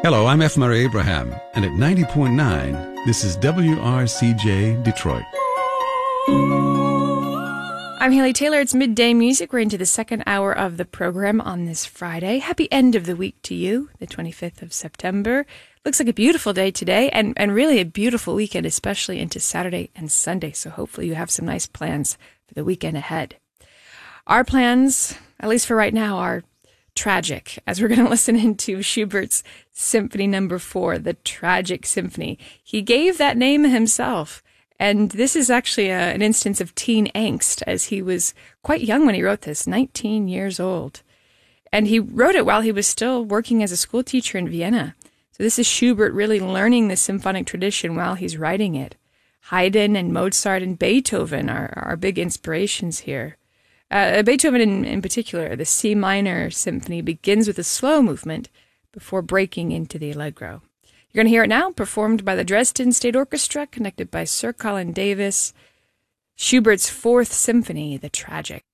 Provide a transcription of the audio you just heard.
Hello, I'm F. Murray Abraham, and at 90.9, this is WRCJ Detroit. I'm Haley Taylor. It's Midday Music. We're into the second hour of the program on this Friday. Happy end of the week to you, the 25th of September. Looks like a beautiful day today and really a beautiful weekend, especially into Saturday and Sunday. So hopefully you have some nice plans for the weekend ahead. Our plans, at least for right now, are tragic, as we're going to listen into Schubert's Symphony No. 4, the Tragic Symphony. He gave that name himself. And this is actually an instance of teen angst, as he was quite young when he wrote this, 19 years old. And he wrote it while he was still working as a school teacher in Vienna. So this is Schubert really learning the symphonic tradition while he's writing it. Haydn and Mozart and Beethoven are big inspirations here. Beethoven in particular, the C minor symphony begins with a slow movement before breaking into the allegro. You're going to hear it now, performed by the Dresden State Orchestra, conducted by Sir Colin Davis. Schubert's Fourth Symphony, the Tragic.